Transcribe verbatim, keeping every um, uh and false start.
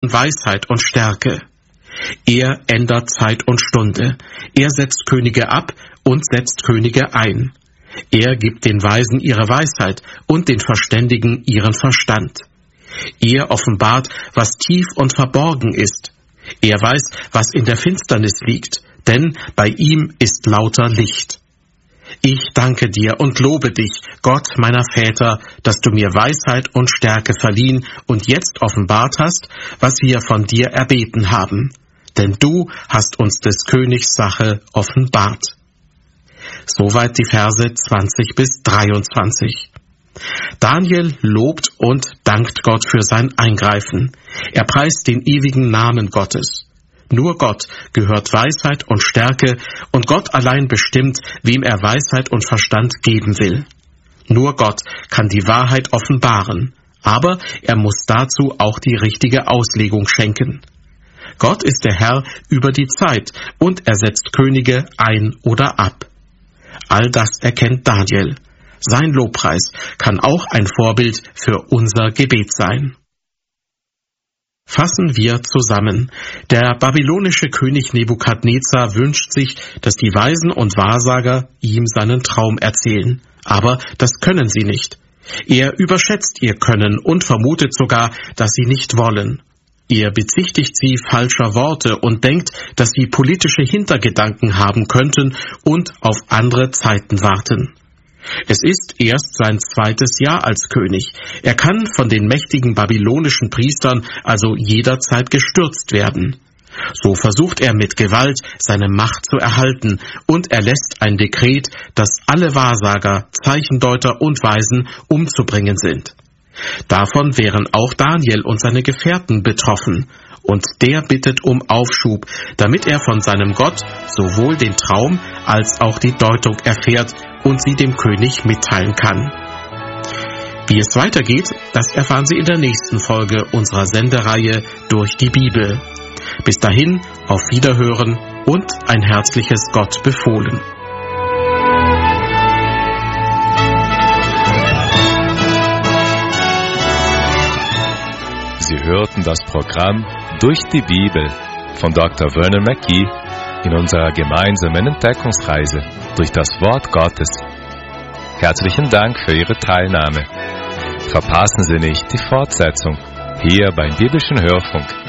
Menschen Weisheit und Stärke. Er ändert Zeit und Stunde. Er setzt Könige ab und setzt Könige ein. Er gibt den Weisen ihre Weisheit und den Verständigen ihren Verstand. Er offenbart, was tief und verborgen ist. Er weiß, was in der Finsternis liegt, denn bei ihm ist lauter Licht. Ich danke dir und lobe dich, Gott meiner Väter, dass du mir Weisheit und Stärke verliehen und jetzt offenbart hast, was wir von dir erbeten haben. Denn du hast uns des Königs Sache offenbart. Soweit die Verse zwanzig bis dreiundzwanzig. Daniel lobt und dankt Gott für sein Eingreifen. Er preist den ewigen Namen Gottes. Nur Gott gehört Weisheit und Stärke, und Gott allein bestimmt, wem er Weisheit und Verstand geben will. Nur Gott kann die Wahrheit offenbaren, aber er muss dazu auch die richtige Auslegung schenken. Gott ist der Herr über die Zeit, und er setzt Könige ein oder ab. All das erkennt Daniel. Sein Lobpreis kann auch ein Vorbild für unser Gebet sein. Fassen wir zusammen. Der babylonische König Nebukadnezar wünscht sich, dass die Weisen und Wahrsager ihm seinen Traum erzählen. Aber das können sie nicht. Er überschätzt ihr Können und vermutet sogar, dass sie nicht wollen. Er bezichtigt sie falscher Worte und denkt, dass sie politische Hintergedanken haben könnten und auf andere Zeiten warten. Es ist erst sein zweites Jahr als König. Er kann von den mächtigen babylonischen Priestern also jederzeit gestürzt werden. So versucht er mit Gewalt seine Macht zu erhalten und erlässt ein Dekret, dass alle Wahrsager, Zeichendeuter und Weisen umzubringen sind. Davon wären auch Daniel und seine Gefährten betroffen, und der bittet um Aufschub, damit er von seinem Gott sowohl den Traum als auch die Deutung erfährt und sie dem König mitteilen kann. Wie es weitergeht, das erfahren Sie in der nächsten Folge unserer Sendereihe Durch die Bibel. Bis dahin, auf Wiederhören und ein herzliches Gott befohlen. Sie hörten das Programm Durch die Bibel von Doktor Vernon McGee in unserer gemeinsamen Entdeckungsreise durch das Wort Gottes. Herzlichen Dank für Ihre Teilnahme. Verpassen Sie nicht die Fortsetzung hier beim Biblischen Hörfunk